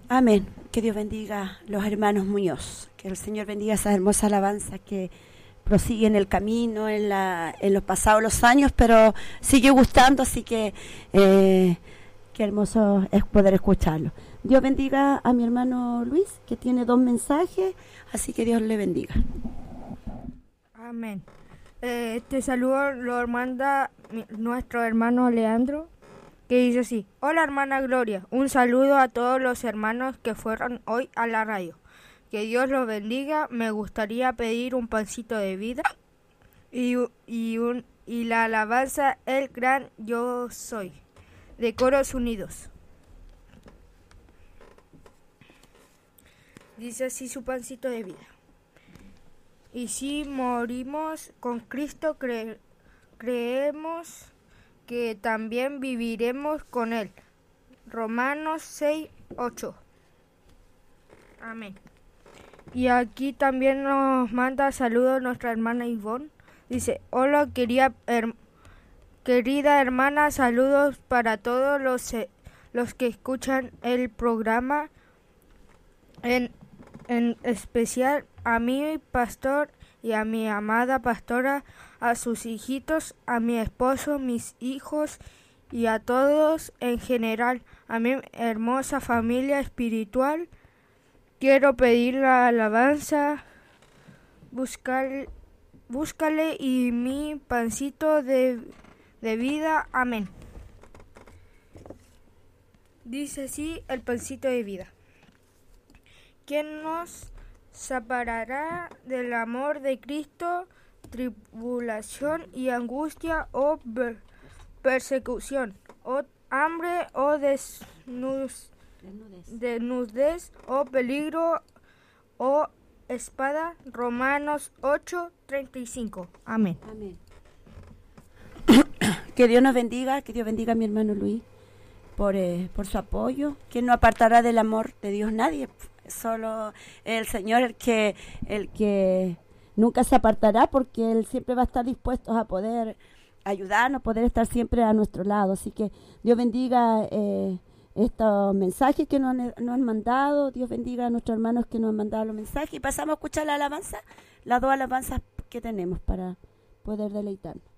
Amén. Que Dios bendiga los hermanos Muñoz. Que el Señor bendiga esas hermosas alabanzas que prosiguen el camino en los pasados los años, pero sigue gustando, así que qué hermoso es poder escucharlo. Dios bendiga a mi hermano Luis, que tiene 2 mensajes, así que Dios le bendiga. Amén. Este saludo lo manda nuestro hermano Leandro, que dice así: hola hermana Gloria, un saludo a todos los hermanos que fueron hoy a la radio. Que Dios los bendiga. Me gustaría pedir un pancito de vida y la alabanza El Gran Yo Soy, de Coros Unidos. Dice así su pancito de vida. Y si morimos con Cristo, creemos que también viviremos con Él. Romanos 6:8. Amén. Y aquí también nos manda saludos nuestra hermana Ivonne. Dice: hola querida hermana, saludos para todos los que escuchan el programa, en especial a mi pastor y a mi amada pastora, a sus hijitos, a mi esposo, mis hijos y a todos en general, a mi hermosa familia espiritual. Quiero pedir la alabanza, búscale y mi pancito de vida. Amén. Dice así el pancito de vida. ¿Quién nos separará del amor de Cristo? Tribulación y angustia, o persecución, o hambre, o desnudez, o peligro, o espada. Romanos 8:35. Amén. Amén. Que Dios nos bendiga, que Dios bendiga a mi hermano Luis por su apoyo. ¿Quién no apartará del amor de Dios? Nadie. Solo el Señor el que nunca se apartará, porque Él siempre va a estar dispuesto a poder ayudarnos, poder estar siempre a nuestro lado. Así que Dios bendiga estos mensajes que nos han mandado. Dios bendiga a nuestros hermanos que nos han mandado los mensajes. Y pasamos a escuchar la alabanza, las 2 alabanzas que tenemos para poder deleitarnos.